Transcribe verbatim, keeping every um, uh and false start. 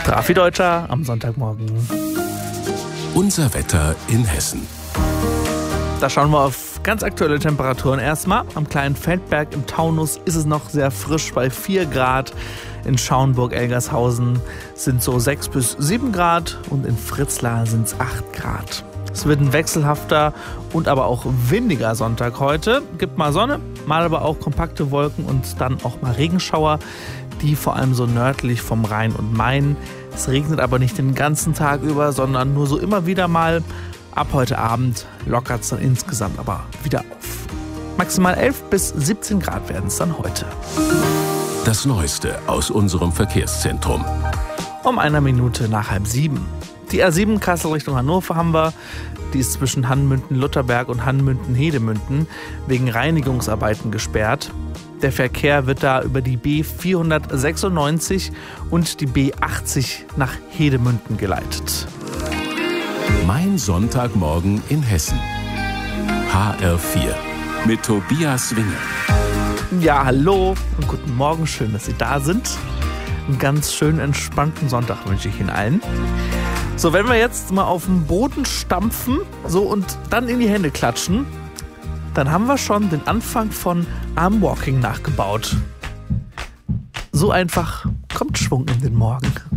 Trafi-Deutscher am Sonntagmorgen. Unser Wetter in Hessen. Da schauen wir auf ganz aktuelle Temperaturen erstmal. Am kleinen Feldberg im Taunus ist es noch sehr frisch bei vier Grad. In Schauenburg-Elgershausen sind so sechs bis sieben Grad und in Fritzlar sind es acht Grad. Es wird ein wechselhafter und aber auch windiger Sonntag heute. Gibt mal Sonne, mal aber auch kompakte Wolken und dann auch mal Regenschauer, die vor allem so nördlich vom Rhein und Main. Es regnet aber nicht den ganzen Tag über, sondern nur so immer wieder mal. Ab heute Abend lockert es dann insgesamt aber wieder auf. Maximal elf bis siebzehn Grad werden es dann heute. Das Neueste aus unserem Verkehrszentrum. Um einer Minute nach halb sieben. Die A sieben Kassel Richtung Hannover haben wir. Die ist zwischen Hannmünden-Lutterberg und Hannmünden-Hedemünden wegen Reinigungsarbeiten gesperrt. Der Verkehr wird da über die B vierhundertsechsundneunzig und die B achtzig nach Hedemünden geleitet. Mein Sonntagmorgen in Hessen. H R vier mit Tobias Winger. Ja, hallo und guten Morgen. Schön, dass Sie da sind. Einen ganz schön entspannten Sonntag wünsche ich Ihnen allen. So, wenn wir jetzt mal auf den Boden stampfen so und dann in die Hände klatschen, dann haben wir schon den Anfang von Armwalking nachgebaut. So einfach kommt Schwung in den Morgen.